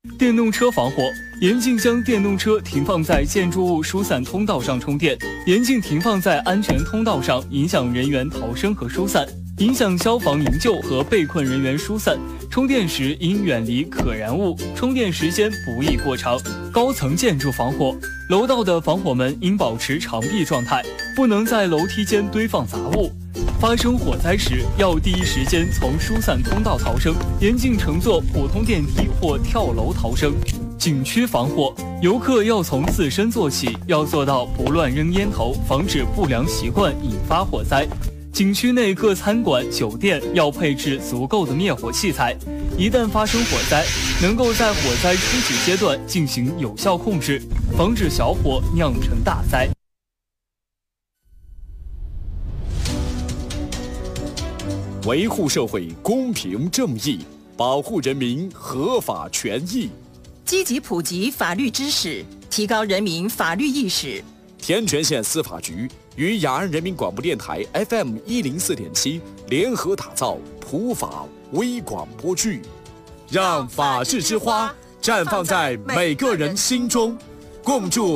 电动车防火，严禁将电动车停放在建筑物疏散通道上充电，严禁停放在安全通道上，影响人员逃生和疏散，影响消防营救和被困人员疏散。充电时应远离可燃物，充电时间不宜过长。高层建筑防火，楼道的防火门应保持长闭状态，不能在楼梯间堆放杂物。发生火灾时，要第一时间从疏散通道逃生，严禁乘坐普通电梯或跳楼逃生。景区防火，游客要从自身做起，要做到不乱扔烟头，防止不良习惯引发火灾。景区内各餐馆、酒店要配置足够的灭火器材，一旦发生火灾，能够在火灾初期阶段进行有效控制，防止小火酿成大灾。 维护社会公平正义，保护人民合法权益， 积极普及法律知识，提高人民法律意识。 天全县司法局与雅安人民广播电台 FM104.7 联合打造普法微广播剧，让法治之花绽放在每个人心中，共筑